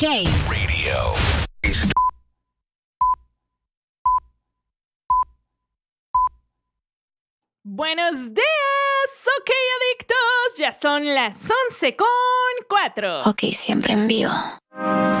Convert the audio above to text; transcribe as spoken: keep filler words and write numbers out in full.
Ok. Radio. Buenos días, ok adictos, ya son las once con cuatro. Ok, siempre en vivo.